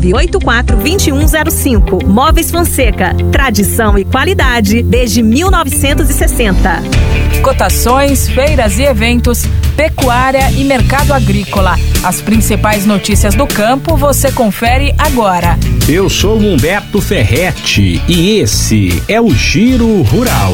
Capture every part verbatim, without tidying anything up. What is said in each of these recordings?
nove oito quatro, dois um zero cinco. Móveis Fonseca, tradição e qualidade desde mil novecentos e sessenta. Cotações, feiras e eventos, pecuária e mercado agrícola. As principais notícias do campo você confere agora. Eu sou Humberto Ferretti e esse é o Giro Rural.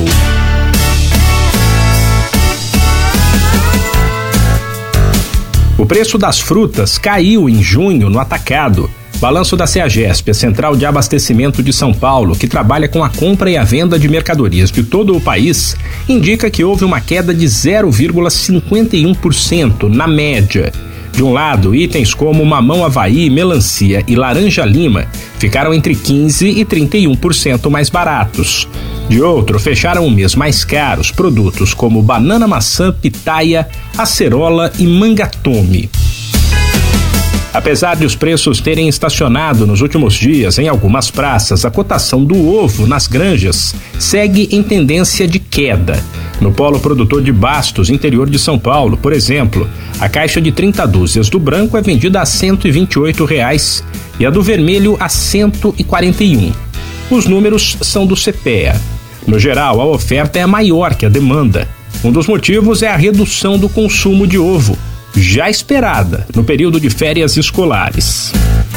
O preço das frutas caiu em junho no atacado. Balanço da CEAGESP, a Central de Abastecimento de São Paulo, que trabalha com a compra e a venda de mercadorias de todo o país, indica que houve uma queda de zero vírgula cinquenta e um por cento na média. De um lado, itens como mamão Havaí, melancia e laranja lima ficaram entre quinze e trinta e um por cento mais baratos. De outro, fecharam o mês mais caros produtos como banana maçã, pitaia, acerola e mangatome. Apesar de os preços terem estacionado nos últimos dias em algumas praças, a cotação do ovo nas granjas segue em tendência de queda. No polo produtor de Bastos, interior de São Paulo, por exemplo, a caixa de trinta dúzias do branco é vendida a cento e vinte e oito reais e a do vermelho a cento e quarenta e um. Os números são do CEPEA. No geral, a oferta é maior que a demanda. Um dos motivos é a redução do consumo de ovo, já esperada no período de férias escolares.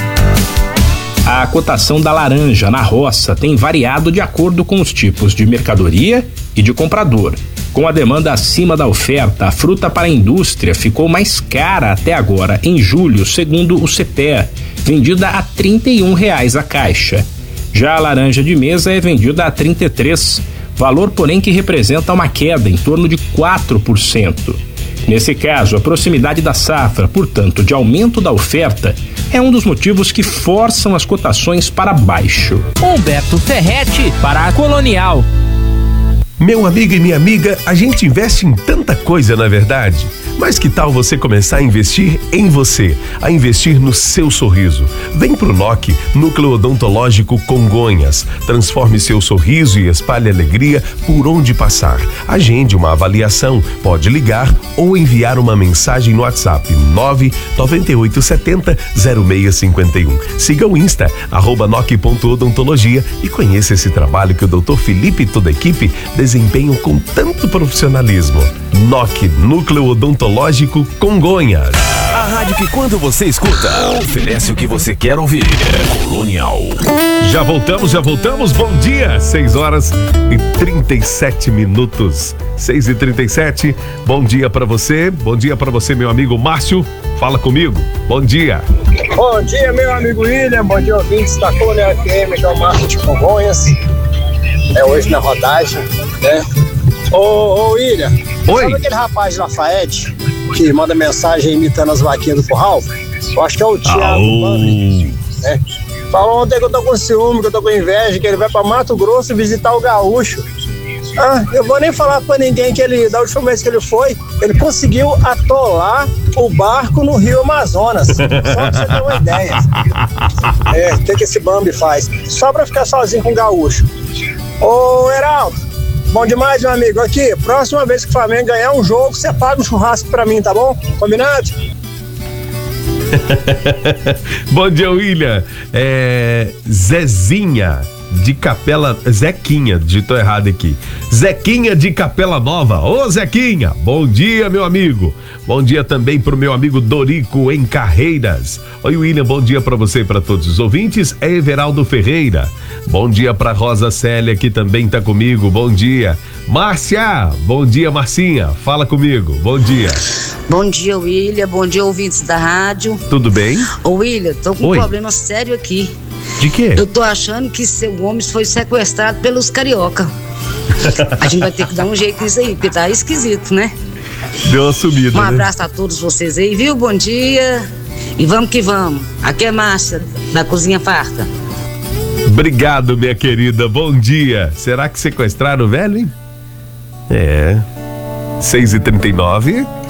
A cotação da laranja na roça tem variado de acordo com os tipos de mercadoria e de comprador. Com a demanda acima da oferta, a fruta para a indústria ficou mais cara até agora, em julho, segundo o CEPEA, vendida a trinta e um reais a caixa. Já a laranja de mesa é vendida a trinta e três, valor porém que representa uma queda em torno de quatro por cento. Nesse caso, a proximidade da safra, portanto, de aumento da oferta, é um dos motivos que forçam as cotações para baixo. Humberto Ferretti para a Colonial. Meu amigo e minha amiga, a gente investe em tanta coisa, na verdade. Mas que tal você começar a investir em você, a investir no seu sorriso? Vem pro N O C, Núcleo Odontológico Congonhas. Transforme seu sorriso e espalhe alegria por onde passar. Agende uma avaliação, pode ligar ou enviar uma mensagem no WhatsApp nove nove oito sete zero zero seis cinco um. Siga o Insta, arroba noc ponto odontologia e conheça esse trabalho que o doutor Felipe e toda a equipe desempenham com tanto profissionalismo. N O C, Núcleo Odontológico Congonhas. A rádio que quando você escuta, oferece o que você quer ouvir. Colonial. Já voltamos, já voltamos. Bom dia. seis horas e trinta e sete minutos. seis e trinta e sete. Bom dia pra você. Bom dia pra você, meu amigo Márcio. Fala comigo. Bom dia. Bom dia, meu amigo William. Bom dia, ouvintes da Colonial F M, João Márcio de Congonhas. É hoje na rodagem, né? Ô, ô William, Oi. Sabe aquele rapaz de Lafayette que manda mensagem imitando as vaquinhas do curral? Eu acho que é o Thiago Bambi, né? Falou ontem que eu tô com ciúme, que eu tô com inveja, que ele vai pra Mato Grosso visitar o gaúcho. Ah, eu vou nem falar pra ninguém que ele, da última vez que ele foi, ele conseguiu atolar o barco no Rio Amazonas. Só pra você ter uma ideia. É, o que que esse Bambi faz? Só pra ficar sozinho com o gaúcho. Ô, Heraldo, bom demais, meu amigo. Aqui, próxima vez que o Flamengo ganhar um jogo, você paga um churrasco pra mim, tá bom? Combinado? Bom dia, William. É, Zezinha de Capela... Zequinha, digitou errado aqui. Zequinha de Capela Nova. Ô, Zequinha, bom dia, meu amigo. Bom dia também pro meu amigo Dorico em Carreiras. Oi, William, bom dia pra você e pra todos os ouvintes. É Everaldo Ferreira. Bom dia pra Rosa Célia, que também tá comigo. Bom dia. Márcia, bom dia, Marcinha. Fala comigo. Bom dia. Bom dia, William. Bom dia, ouvintes da rádio. Tudo bem? Ô, William, tô com Oi. um problema sério aqui. De quê? Eu tô achando que seu Gomes foi sequestrado pelos carioca. A gente vai ter que dar um jeito nisso aí, porque tá esquisito, né? Deu uma sumida, Um né? abraço a todos vocês aí, viu? Bom dia. E vamos que vamos. Aqui é Márcia, da Cozinha Farta. Obrigado, minha querida. Bom dia. Será que sequestraram o velho, hein? É. seis e trinta e nove.